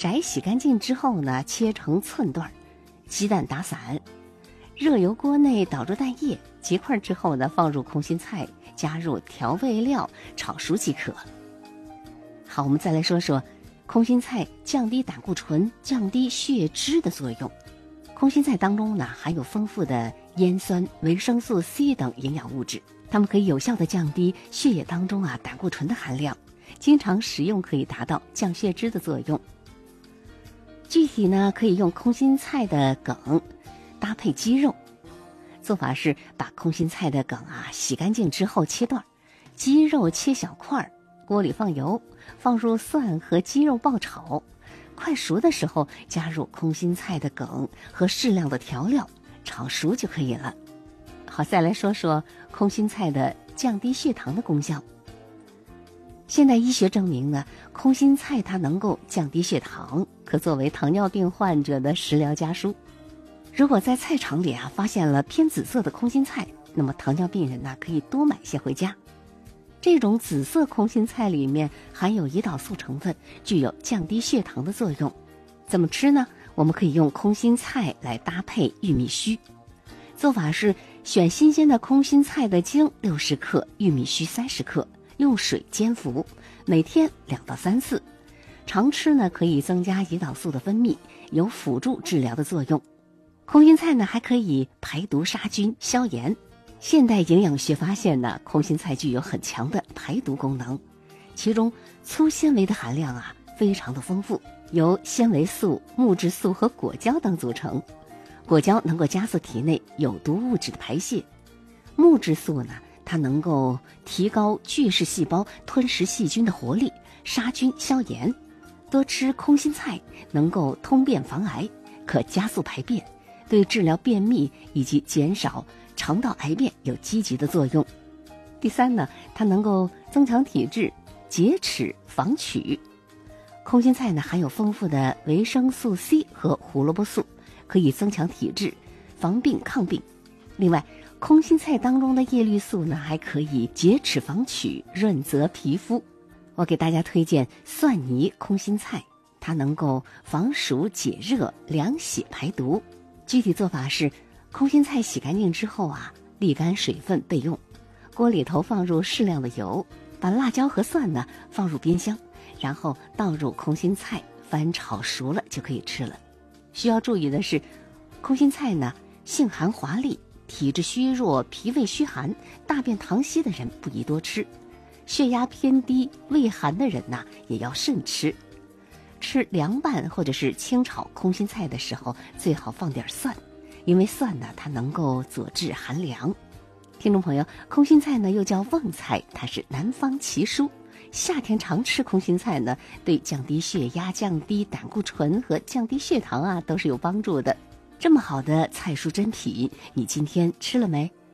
摘洗干净之后呢，切成寸段，鸡蛋打散，热油锅内倒入蛋液，结块之后呢，放入空心菜，加入调味料炒熟即可。好，我们再来说说空心菜降低胆固醇、降低血脂的作用。空心菜当中呢，含有丰富的烟酸、维生素 C 等营养物质，它们可以有效地降低血液当中胆固醇的含量，经常食用可以达到降血脂的作用。具体呢，可以用空心菜的梗搭配鸡肉。做法是把空心菜的梗洗干净之后切段，鸡肉切小块，锅里放油，放入蒜和鸡肉爆炒，快熟的时候加入空心菜的梗和适量的调料，炒熟就可以了。好，再来说说空心菜的降低血糖的功效。现代医学证明呢，空心菜它能够降低血糖，可作为糖尿病患者的食疗家蔬。如果在菜场里发现了偏紫色的空心菜，那么糖尿病人可以多买些回家。这种紫色空心菜里面含有胰岛素成分，具有降低血糖的作用。怎么吃呢？我们可以用空心菜来搭配玉米须。做法是选新鲜的空心菜的茎60克，玉米须30克，用水煎服，每天2到3次。常吃呢，可以增加胰岛素的分泌，有辅助治疗的作用。空心菜呢，还可以排毒杀菌、消炎。现代营养学发现呢，空心菜具有很强的排毒功能，其中粗纤维的含量非常的丰富，由纤维素、木质素和果胶等组成。果胶能够加速体内有毒物质的排泄，木质素呢，它能够提高巨噬细胞吞食细菌的活力，杀菌消炎。多吃空心菜能够通便防癌，可加速排便，对治疗便秘以及减少肠道癌变有积极的作用。第三呢，它能够增强体质，洁齿防龋。空心菜呢，含有丰富的维生素 C 和胡萝卜素，可以增强体质，防病抗病。另外，空心菜当中的叶绿素呢，还可以洁齿防龋，润泽皮肤。我给大家推荐蒜泥空心菜，它能够防暑解热、凉血排毒。具体做法是，空心菜洗干净之后沥干水分备用。锅里头放入适量的油，把辣椒和蒜呢放入煸香，然后倒入空心菜，翻炒熟了就可以吃了。需要注意的是，空心菜呢性寒滑腻，体质虚弱、脾胃虚寒、大便溏稀的人不宜多吃。血压偏低、胃寒的人也要慎吃。吃凉拌或者是清炒空心菜的时候，最好放点蒜，因为蒜呢它能够佐治寒凉。听众朋友，空心菜呢又叫瓮菜，它是南方奇蔬。夏天常吃空心菜呢，对降低血压、降低胆固醇和降低血糖都是有帮助的。这么好的菜蔬珍品，你今天吃了没？